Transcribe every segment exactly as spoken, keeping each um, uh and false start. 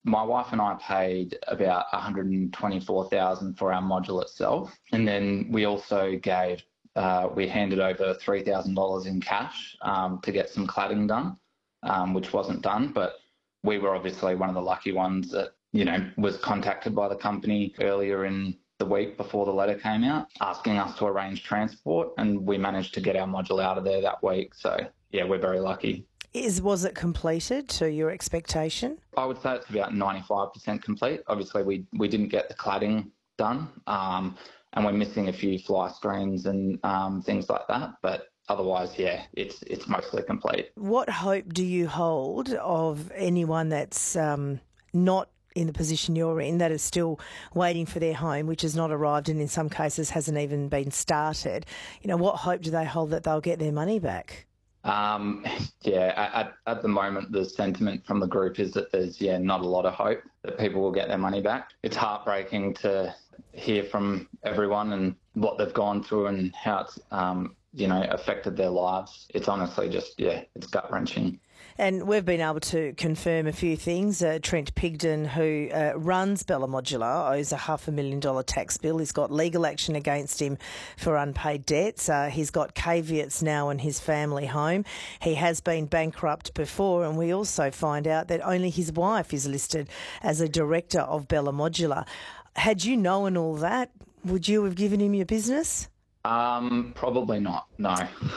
My wife and I paid about one hundred twenty-four thousand dollars for our module itself, and then we also gave uh, we handed over three thousand dollars in cash um, to get some cladding done, um, which wasn't done, but we were obviously one of the lucky ones that, you know, was contacted by the company earlier in the week before the letter came out, asking us to arrange transport, and we managed to get our module out of there that week. So, yeah, we're very lucky. Is Was it completed to your expectation? I would say it's about ninety-five percent complete. Obviously, we, we didn't get the cladding done, um, and we're missing a few fly screens and um, things like that, but otherwise, yeah, it's it's mostly complete. What hope do you hold of anyone that's um, not in the position you're in, that is still waiting for their home, which has not arrived and in some cases hasn't even been started? You know, what hope do they hold that they'll get their money back? Um, yeah, at, at the moment, the sentiment from the group is that there's, yeah, not a lot of hope that people will get their money back. It's heartbreaking to hear from everyone and what they've gone through and how it's, um, you know, affected their lives. It's honestly just, yeah, it's gut-wrenching. And we've been able to confirm a few things. Uh, Trent Pigden, who uh, runs Bella Modular, owes a half a million dollar tax bill. He's got legal action against him for unpaid debts. Uh, he's got caveats now in his family home. He has been bankrupt before, and we also find out that only his wife is listed as a director of Bella Modular. Had you known all that, would you have given him your business? Um, probably not, no.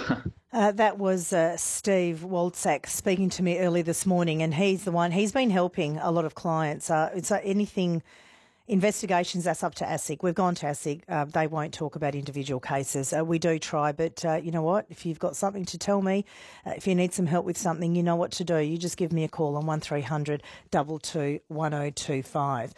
Uh, that was uh, Steve Walczak speaking to me early this morning, and he's the one, he's been helping a lot of clients. Uh, it's uh, anything, investigations, that's up to ASIC. We've gone to ASIC. Uh, they won't talk about individual cases. Uh, we do try, but uh, you know what? If you've got something to tell me, uh, if you need some help with something, you know what to do. You just give me a call on one three hundred two two one oh two five.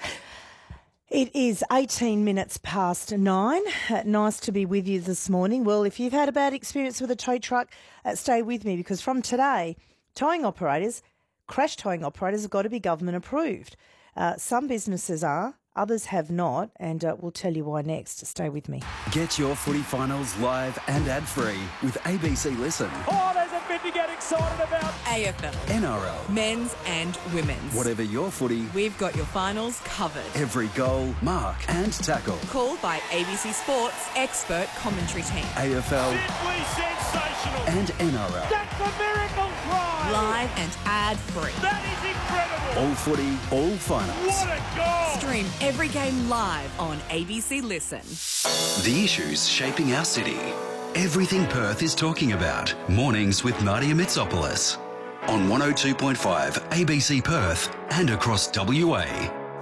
It is eighteen minutes past nine. Uh, nice to be with you this morning. Well, if you've had a bad experience with a tow truck, uh, stay with me, because from today, towing operators, crash towing operators have got to be government approved. Uh, some businesses are, others have not, and uh, we'll tell you why next. Stay with me. Get your footy finals live and ad-free with A B C Listen. Oh, there's a bit to get excited about. A F L, N R L, men's and women's. whatever your footy, We've got your finals covered. every goal, mark and tackle. Called by A B C Sports expert commentary team. A F L Simply sensational. and N R L. That's a miracle try. Live and ad-free. That is incredible. All footy, all finals. What a goal. Stream every game live on A B C Listen. The issues shaping our city. Everything Perth is talking about. Mornings with Nadia Mitsopoulos. On one oh two point five A B C Perth and across W A.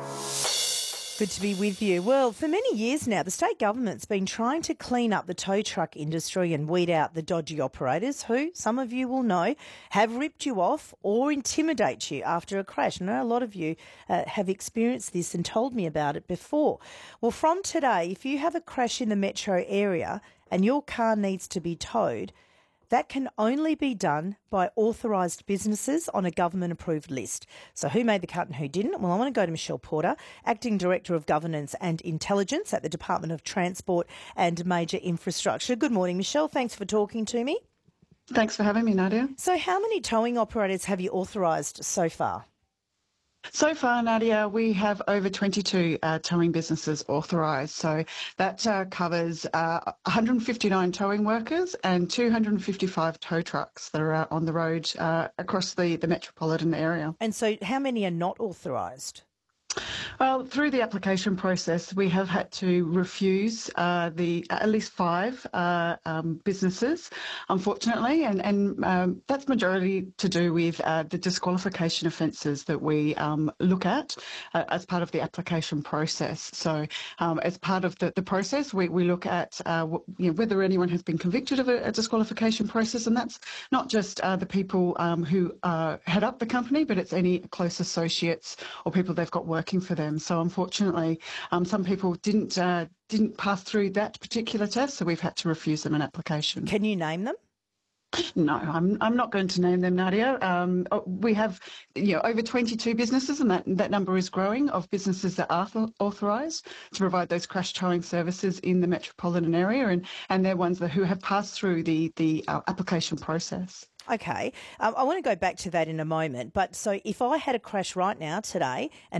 Good to be with you. Well, for many years now, the state government's been trying to clean up the tow truck industry and weed out the dodgy operators who, some of you will know, have ripped you off or intimidate you after a crash. I know a lot of you uh, have experienced this and told me about it before. Well, from today, if you have a crash in the metro area and your car needs to be towed, that can only be done by authorised businesses on a government-approved list. So who made the cut and who didn't? Well, I want to go to Michelle Porter, Acting Director of Governance and Intelligence at the Department of Transport and Major Infrastructure. Good morning, Michelle. Thanks for talking to me. Thanks for having me, Nadia. So how many towing operators have you authorised so far? So far, Nadia, we have over twenty-two uh, towing businesses authorised. So that uh, covers uh, one hundred fifty-nine towing workers and two hundred fifty-five tow trucks that are uh, on the road uh, across the, the metropolitan area. And so how many are not authorised? Well, through the application process, we have had to refuse uh, the at least five uh, um, businesses, unfortunately, and, and um, that's majority to do with uh, the disqualification offences that we um, look at uh, as part of the application process. So um, as part of the, the process, we, we look at uh, w- you know, whether anyone has been convicted of a, a disqualification process, and that's not just uh, the people um, who uh, head up the company, but it's any close associates or people they've got working for them. So unfortunately, um, some people didn't uh, didn't pass through that particular test, so we've had to refuse them an application. Can you name them? No, I'm I'm not going to name them, Nadia. Um, we have you know over twenty-two businesses, and that that number is growing, of businesses that are authorised to provide those crash towing services in the metropolitan area, and and they're ones that who have passed through the the uh, application process. Okay, um, I want to go back to that in a moment. But so if I had a crash right now today and